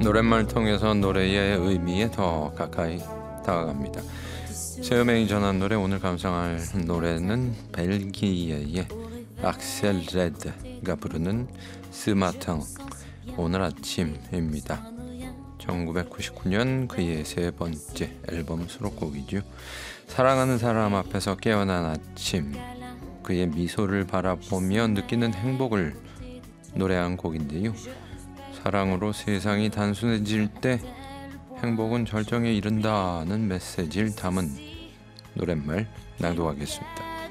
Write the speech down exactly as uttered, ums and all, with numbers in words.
노랫말 통해서 노래의 의미에 더 가까이 다가갑니다. 새 음행이 전한 노래, 오늘 감상할 노래는 벨기에의 악셀 레드가 부르는 스마탕 오늘 아침입니다. 천구백구십구 년 그의 세 번째 앨범 수록곡이죠. 사랑하는 사람 앞에서 깨어난 아침, 그의 미소를 바라보며 느끼는 행복을 노래한 곡인데요. 사랑으로 세상이 단순해질 때 행복은 절정에 이른다는 메시지를 담은 노랫말 낭독하겠습니다.